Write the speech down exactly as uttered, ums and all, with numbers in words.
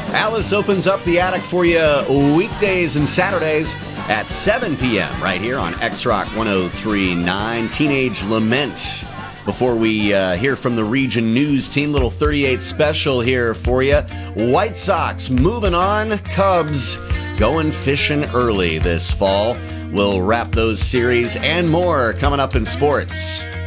Alice opens up the attic for you weekdays and Saturdays at seven p.m. right here on X-Rock one oh three point nine. Teenage Lament. Before we uh, hear from the Region News team, little thirty-eight special here for you. White Sox moving on. Cubs going fishing early this fall. We'll wrap those series and more coming up in sports.